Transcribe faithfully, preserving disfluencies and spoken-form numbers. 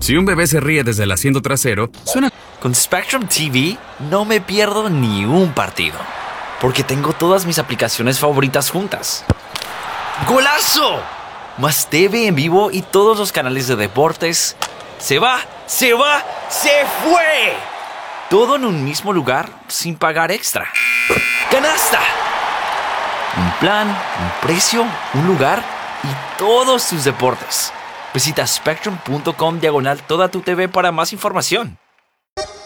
Si un bebé se ríe desde el asiento trasero, suena... Con Spectrum T V no me pierdo ni un partido, porque tengo todas mis aplicaciones favoritas juntas. ¡Golazo! Más T V en vivo y todos los canales de deportes. ¡Se va! ¡Se va! ¡Se fue! Todo en un mismo lugar sin pagar extra. ¡Canasta! Un plan, un precio, un lugar y todos tus deportes. Visita spectrum punto com diagonal toda tu T V para más información.